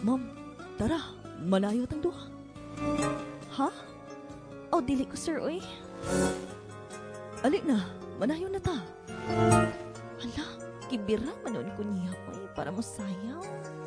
Ma'am, tara, malayo tang duha. Ha? O, dili ko, sir, oy. Ali na, manayo na ta. Hala, kibira manon ko niya, oy, para mo sayaw.